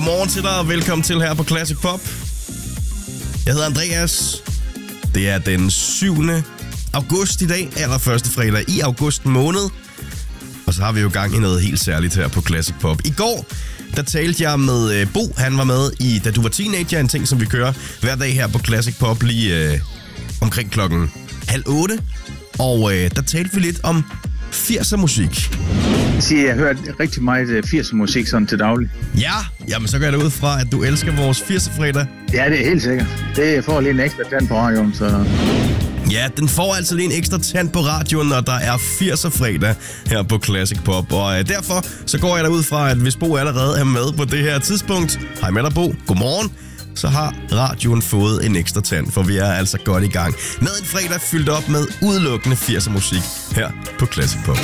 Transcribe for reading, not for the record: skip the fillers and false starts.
Godmorgen til dig, og velkommen til her på Classic Pop. Jeg hedder Andreas. Det er den 7. august i dag, allerførste fredag i august måned. Og så har vi jo gang i noget helt særligt her på Classic Pop. I går, der talte jeg med Bo. Han var med i Da du var teenager, en ting, som vi kører hver dag her på Classic Pop lige omkring klokken 7:30. Og der talte vi lidt om 80'er musik. Jeg hører rigtig meget 80'er musik sådan til daglig. Ja, jamen så går jeg da ud fra, at du elsker vores 80'er fredag. Ja, det er helt sikkert. Det får lige en ekstra tand på radioen, så... Ja, den får altså lige en ekstra tand på radioen, når der er 80'er fredag her på Classic Pop. Og derfor så går jeg da ud fra, at hvis Bo allerede er med på det her tidspunkt, hej med dig Bo, godmorgen, så har radioen fået en ekstra tand, for vi er altså godt i gang med en fredag fyldt op med udelukkende 80'er musik her på Classic Pop.